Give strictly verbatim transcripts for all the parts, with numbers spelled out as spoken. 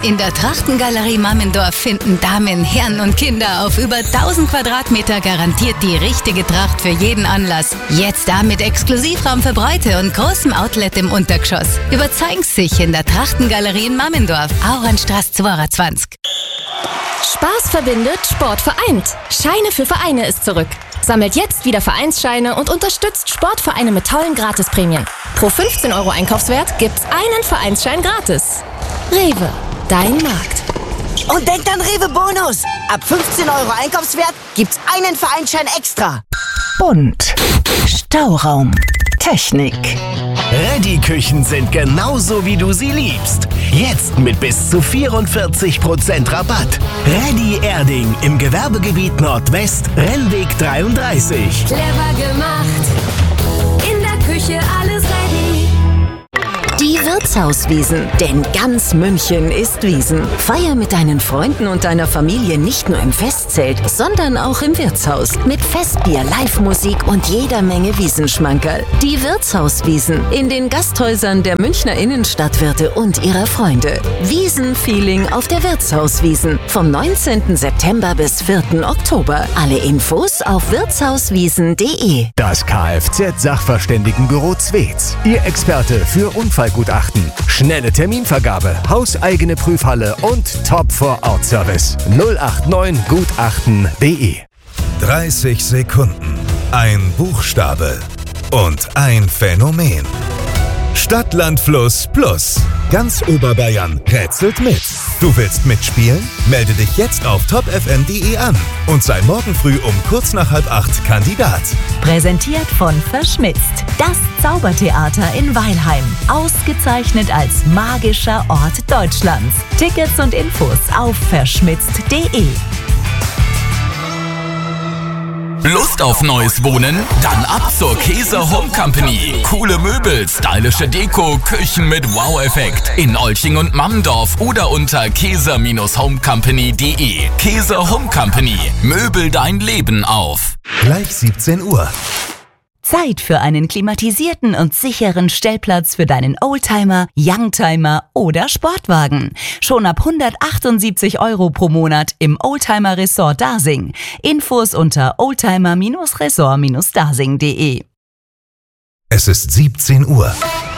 In der Trachtengalerie Mammendorf finden Damen, Herren und Kinder auf über tausend Quadratmeter garantiert die richtige Tracht für jeden Anlass. Jetzt da mit Exklusivraum für Bräute und großem Outlet im Untergeschoss. Überzeugen Sie sich in der Trachtengalerie in Mammendorf, Auernstraße zweiundzwanzig. Spaß verbindet, Sport vereint. Scheine für Vereine ist zurück. Sammelt jetzt wieder Vereinsscheine und unterstützt Sportvereine mit tollen Gratisprämien. Pro fünfzehn Euro Einkaufswert gibt's einen Vereinsschein gratis. Rewe, dein Markt. Und denkt an Rewe Bonus. Ab fünfzehn Euro Einkaufswert gibt's einen Vereinsschein extra. Bunt. Stauraum. Technik. Reddy-Küchen sind genauso, wie du sie liebst. Jetzt mit bis zu vierundvierzig Prozent Rabatt. Reddy Erding im Gewerbegebiet Nordwest, Rennweg dreiunddreißig. Clever gemacht. In der Küche alles ready. Die Wirtshauswiesen, denn ganz München ist Wiesen. Feier mit deinen Freunden und deiner Familie nicht nur im Festzelt, sondern auch im Wirtshaus. Mit Festbier, Live-Musik und jeder Menge Wiesenschmankerl. Die Wirtshauswiesen in den Gasthäusern der Münchner Innenstadtwirte und ihrer Freunde. Wiesenfeeling auf der Wirtshauswiesen vom neunzehnten September bis vierten Oktober. Alle Infos auf wirtshauswiesen punkt de. Das Kfz-Sachverständigenbüro Zwetz. Ihr Experte für Unfallgutachten. Schnelle Terminvergabe, hauseigene Prüfhalle und Top-Vor-Ort-Service. null acht neun gutachten punkt de. dreißig Sekunden, ein Buchstabe und ein Phänomen. Stadt, Land, Fluss, Plus. Ganz Oberbayern rätselt mit. Du willst mitspielen? Melde dich jetzt auf top f m punkt de an und sei morgen früh um kurz nach halb acht Kandidat. Präsentiert von Verschmitzt. Das Zaubertheater in Weilheim. Ausgezeichnet als magischer Ort Deutschlands. Tickets und Infos auf verschmitzt punkt de. Lust auf neues Wohnen? Dann ab zur Käser Home Company. Coole Möbel, stylische Deko, Küchen mit Wow-Effekt. In Olching und Mammendorf oder unter käser homecompany punkt de. Käser Home Company. Möbel dein Leben auf. Gleich siebzehn Uhr. Zeit für einen klimatisierten und sicheren Stellplatz für deinen Oldtimer, Youngtimer oder Sportwagen. Schon ab hundertachtundsiebzig Euro pro Monat im Oldtimer Resort Dasing. Infos unter oldtimer Resort dasing punkt de. Es ist siebzehn Uhr.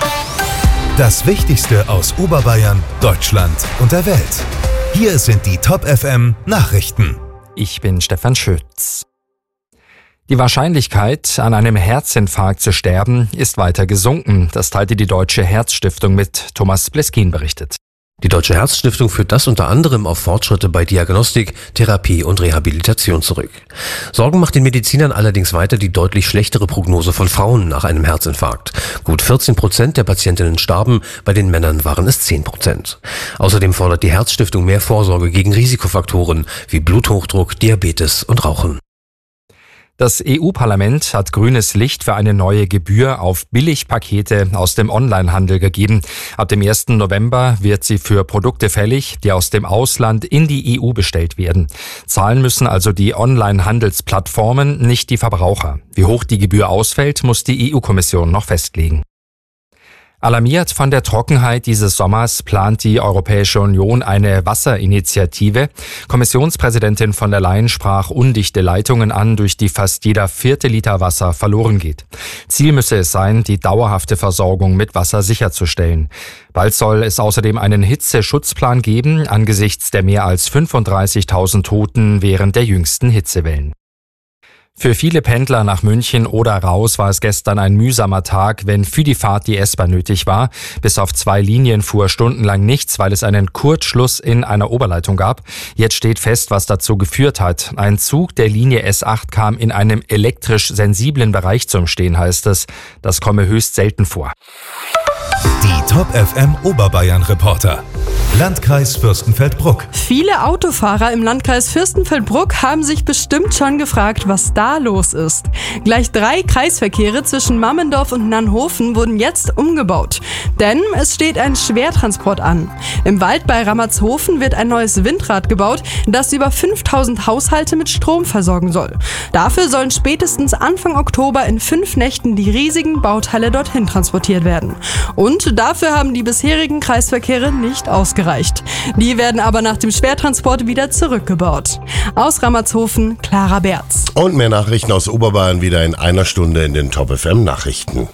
Das Wichtigste aus Oberbayern, Deutschland und der Welt. Hier sind die Top F M Nachrichten. Ich bin Stefan Schütz. Die Wahrscheinlichkeit, an einem Herzinfarkt zu sterben, ist weiter gesunken. Das teilte die Deutsche Herzstiftung mit. Thomas Bleskin berichtet. Die Deutsche Herzstiftung führt das unter anderem auf Fortschritte bei Diagnostik, Therapie und Rehabilitation zurück. Sorgen macht den Medizinern allerdings weiter die deutlich schlechtere Prognose von Frauen nach einem Herzinfarkt. Gut vierzehn Prozent der Patientinnen starben, bei den Männern waren es zehn Prozent. Außerdem fordert die Herzstiftung mehr Vorsorge gegen Risikofaktoren wie Bluthochdruck, Diabetes und Rauchen. Das E U-Parlament hat grünes Licht für eine neue Gebühr auf Billigpakete aus dem Onlinehandel gegeben. Ab dem ersten November wird sie für Produkte fällig, die aus dem Ausland in die E U bestellt werden. Zahlen müssen also die Online-Handelsplattformen, nicht die Verbraucher. Wie hoch die Gebühr ausfällt, muss die E U-Kommission noch festlegen. Alarmiert von der Trockenheit dieses Sommers plant die Europäische Union eine Wasserinitiative. Kommissionspräsidentin von der Leyen sprach undichte Leitungen an, durch die fast jeder vierte Liter Wasser verloren geht. Ziel müsse es sein, die dauerhafte Versorgung mit Wasser sicherzustellen. Bald soll es außerdem einen Hitzeschutzplan geben, angesichts der mehr als fünfunddreißigtausend Toten während der jüngsten Hitzewellen. Für viele Pendler nach München oder raus war es gestern ein mühsamer Tag, wenn für die Fahrt die S-Bahn nötig war. Bis auf zwei Linien fuhr stundenlang nichts, weil es einen Kurzschluss in einer Oberleitung gab. Jetzt steht fest, was dazu geführt hat. Ein Zug der Linie S acht kam in einem elektrisch sensiblen Bereich zum Stehen, heißt es. Das komme höchst selten vor. Die Top F M Oberbayern Reporter. Landkreis Fürstenfeldbruck. Viele Autofahrer im Landkreis Fürstenfeldbruck haben sich bestimmt schon gefragt, was da los ist. Gleich drei Kreisverkehre zwischen Mammendorf und Nannhofen wurden jetzt umgebaut. Denn es steht ein Schwertransport an. Im Wald bei Rammertshofen wird ein neues Windrad gebaut, das über fünftausend Haushalte mit Strom versorgen soll. Dafür sollen spätestens Anfang Oktober in fünf Nächten die riesigen Bauteile dorthin transportiert werden. Und dafür haben die bisherigen Kreisverkehre nicht ausgereicht. eingereicht. Die werden aber nach dem Schwertransport wieder zurückgebaut. Aus Rammertshofen, Clara Berz. Und mehr Nachrichten aus Oberbayern wieder in einer Stunde in den Top F M Nachrichten.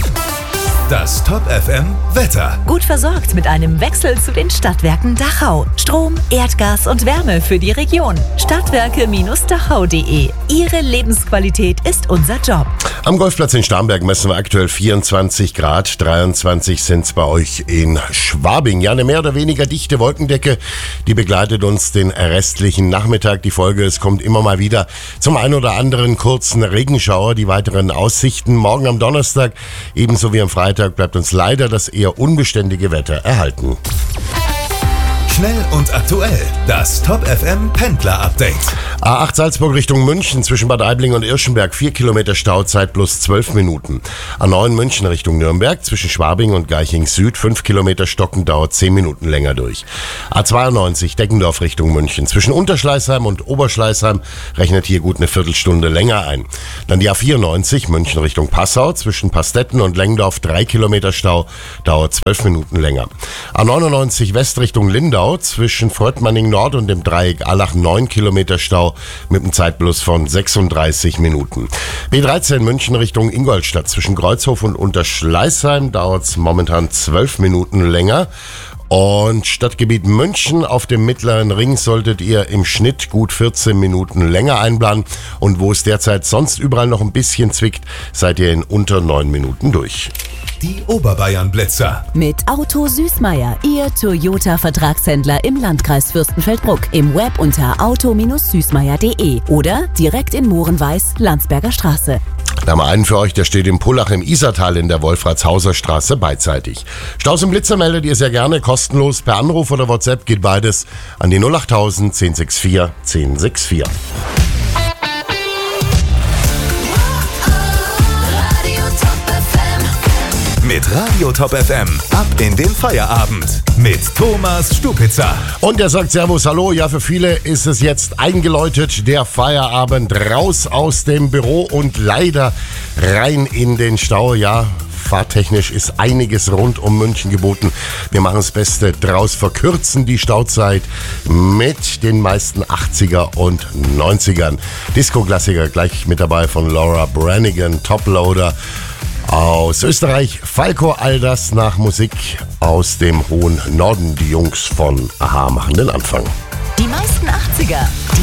Das Top F M Wetter. Gut versorgt mit einem Wechsel zu den Stadtwerken Dachau. Strom, Erdgas und Wärme für die Region. Stadtwerke Dachau punkt de. Ihre Lebensqualität ist unser Job. Am Golfplatz in Starnberg messen wir aktuell vierundzwanzig Grad, dreiundzwanzig sind es bei euch in Schwabing. Ja, eine mehr oder weniger dichte Wolkendecke, die begleitet uns den restlichen Nachmittag. Die Folge, es kommt immer mal wieder zum ein oder anderen kurzen Regenschauer. Die weiteren Aussichten morgen am Donnerstag, ebenso wie am Freitag, bleibt uns leider das eher unbeständige Wetter erhalten. Schnell und aktuell. Das Top F M Pendler Update. A acht Salzburg Richtung München zwischen Bad Aibling und Irschenberg vier Kilometer Stauzeit plus zwölf Minuten. A neun München Richtung Nürnberg zwischen Schwabing und Garching Süd fünf Kilometer Stocken dauert zehn Minuten länger durch. A zweiundneunzig Deggendorf Richtung München zwischen Unterschleißheim und Oberschleißheim rechnet hier gut eine Viertelstunde länger ein. Dann die A vierundneunzig München Richtung Passau zwischen Pastetten und Lengdorf drei Kilometer Stau dauert zwölf Minuten länger. A neunundneunzig West Richtung Lindau zwischen Fröttmanning Nord und dem Dreieck Allach neun Kilometer Stau mit einem Zeitplus von sechsunddreißig Minuten. B dreizehn München Richtung Ingolstadt zwischen Kreuzhof und Unterschleißheim dauert es momentan zwölf Minuten länger. Und Stadtgebiet München auf dem Mittleren Ring solltet ihr im Schnitt gut vierzehn Minuten länger einplanen. Und wo es derzeit sonst überall noch ein bisschen zwickt, seid ihr in unter neun Minuten durch. Die Oberbayern-Blitzer. Mit Auto Süßmeier, Ihr Toyota-Vertragshändler im Landkreis Fürstenfeldbruck. Im Web unter auto Süßmeier punkt de oder direkt in Mohrenweiß, Landsberger Straße. Da haben wir einen für euch, der steht im Pullach im Isartal in der Wolfratshauser Straße beidseitig. Staus und Blitzer meldet ihr sehr gerne, kostenlos per Anruf oder WhatsApp geht beides an die null achttausend zehn sechs vier zehn sechs vier. Mit Radio Top F M ab in den Feierabend mit Thomas Stupitzer. Und er sagt Servus, hallo. Ja, für viele ist es jetzt eingeläutet, der Feierabend, raus aus dem Büro und leider rein in den Stau. Ja, fahrtechnisch ist einiges rund um München geboten. Wir machen das Beste draus, verkürzen die Stauzeit mit den meisten achtziger und neunzigern. Disco-Klassiker gleich mit dabei von Laura Branigan, Toploader. Aus Österreich, Falco, all das nach Musik aus dem hohen Norden. Die Jungs von Aha machen den Anfang. Die meisten achtziger.